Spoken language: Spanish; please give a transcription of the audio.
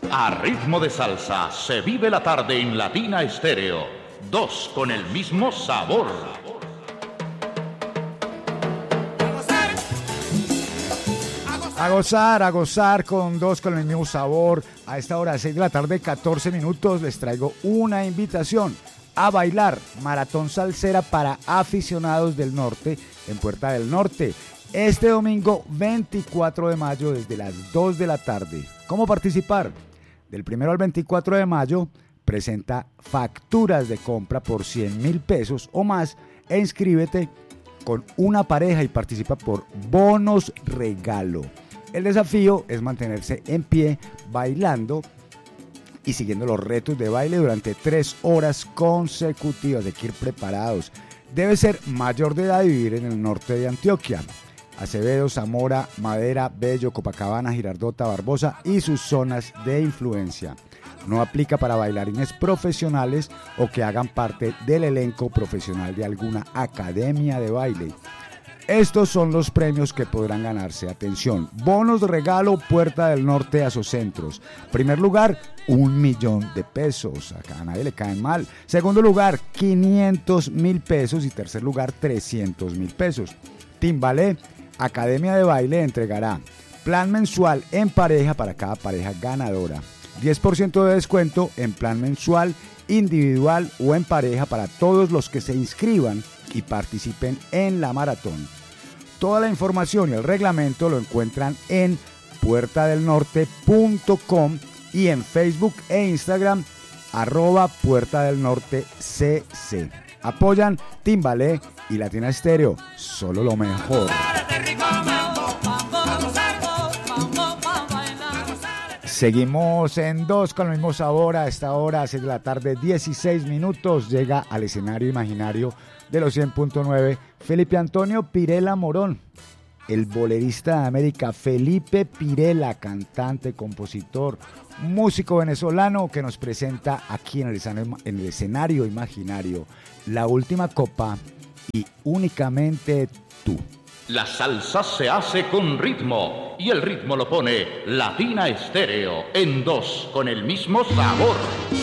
A ritmo de salsa se vive la tarde en Latina Estéreo. Dos con el mismo sabor. A gozar con dos con el mismo sabor. A esta hora, 6 de la tarde, 14 minutos, les traigo una invitación a bailar Maratón Salsera para aficionados del norte en Puerta del Norte. Este domingo 24 de mayo desde las 2 de la tarde. ¿Cómo participar? Del 1 al 24 de mayo presenta facturas de compra por 100.000 pesos o más e inscríbete con una pareja y participa por bonos regalo. El desafío es mantenerse en pie bailando y siguiendo los retos de baile durante 3 horas consecutivas. Hay que ir preparados. Debe ser mayor de edad y vivir en el norte de Antioquia. Acevedo, Zamora, Madera, Bello, Copacabana, Girardota, Barbosa y sus zonas de influencia. No aplica para bailarines profesionales o que hagan parte del elenco profesional de alguna academia de baile. Estos son los premios que podrán ganarse. Atención, bonos de regalo Puerta del Norte Asocentros. Primer lugar, 1.000.000 de pesos. Acá a nadie le caen mal. Segundo lugar, 500.000 pesos. Y tercer lugar, 300.000 pesos. Timbalé, Academia de Baile, entregará plan mensual en pareja para cada pareja ganadora. 10% de descuento en plan mensual, individual o en pareja para todos los que se inscriban y participen en la maratón. Toda la información y el reglamento lo encuentran en puertadelnorte.com y en Facebook e Instagram @puertadelnortecc. Apoyan Timbalé y Latina Estéreo, solo lo mejor. Seguimos en dos con el mismo sabor. A esta hora, 6 de la tarde, 16 minutos. Llega al escenario imaginario de los 100.9 Felipe Antonio Pirela Morón, el bolerista de América. Felipe Pirela, cantante, compositor, músico venezolano que nos presenta aquí en el escenario imaginario La Última Copa y Únicamente Tú. La salsa se hace con ritmo y el ritmo lo pone Latina Estéreo en dos con el mismo sabor.